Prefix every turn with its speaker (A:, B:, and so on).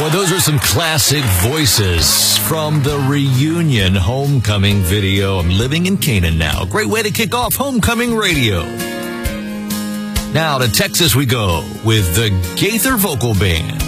A: Well, those are some classic voices from the reunion homecoming video. I'm living in Canaan now. Great way to kick off homecoming radio. Now to Texas we go with the Gaither Vocal Band.